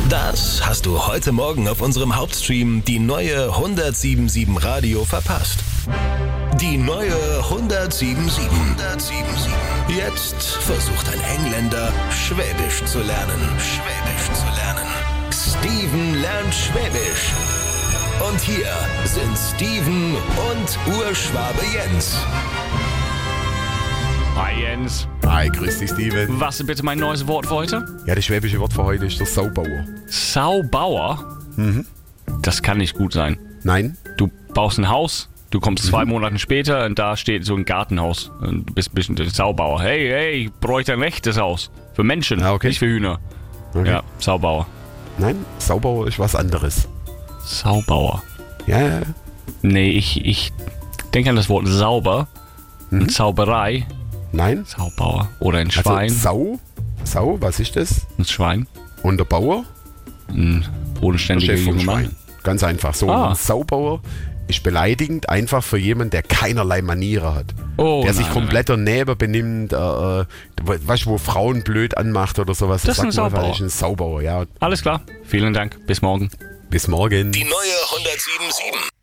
Das hast du heute Morgen auf unserem Hauptstream die neue 107.7 Radio verpasst. Die neue 107.7. Jetzt versucht ein Engländer, Schwäbisch zu lernen. Steven lernt Schwäbisch. Und hier sind Steven und Urschwabe Jens. Hi Jens. Hi, grüß dich, Steven. Was ist bitte mein neues Wort für heute? Ja, das schwäbische Wort für heute ist der Saubauer. Saubauer? Das kann nicht gut sein. Nein? Du baust ein Haus, du kommst 2 Monate später und da steht so ein Gartenhaus. Und du bist ein bisschen der Saubauer. Hey, ich bräuchte ein echtes Haus. Für Menschen, okay. nicht für Hühner. Okay. Ja, Saubauer. Nein, Saubauer ist was anderes. Saubauer. Ja. Nee, ich denke an das Wort sauber und Zauberei. Nein? Saubauer. Oder ein Schwein. Also Sau, was ist das? Ein Schwein. Und der Bauer? Ein bodenständiger Chef vom junger Mann. Schwein. Ganz einfach so. Ein Saubauer ist beleidigend einfach für jemanden, der keinerlei Manieren hat. Der sich komplett daneben benimmt, weißt du, wo Frauen blöd anmacht oder sowas. Das ist ein Saubauer. Das ist ein Saubauer, ja. Alles klar. Vielen Dank. Bis morgen. Bis morgen. Die neue 107.7.